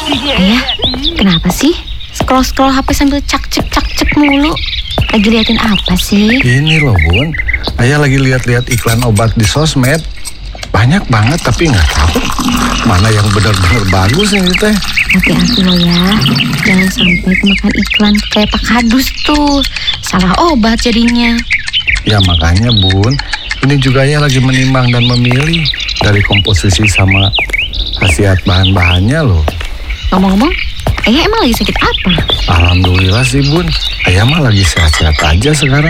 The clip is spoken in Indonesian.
Ayah, kenapa sih? Scroll HP sambil cak-cek mulu. Lagi liatin apa sih? Ini loh Bun, Ayah lagi lihat-lihat iklan obat di sosmed. Banyak banget tapi nggak tahu mana yang benar-benar bagus ini teh. Hati-hati lo ya, jangan sampai kemakan iklan kayak Pak Kadus tuh. Salah obat jadinya. Ya makanya Bun, ini juga Ayah lagi menimbang dan memilih dari komposisi sama khasiat bahan-bahannya loh. Ngomong-ngomong, Ayah emang lagi sakit apa? Alhamdulillah sih Bun, Ayah mah lagi sehat-sehat aja sekarang.